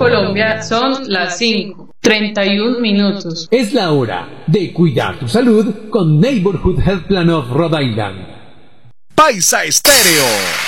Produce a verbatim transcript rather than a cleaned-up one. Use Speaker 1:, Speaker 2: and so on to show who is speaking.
Speaker 1: Colombia son las cinco, treinta y un minutos.
Speaker 2: Es la hora de cuidar tu salud con Neighborhood Health Plan of Rhode Island.
Speaker 3: Paisa Estéreo.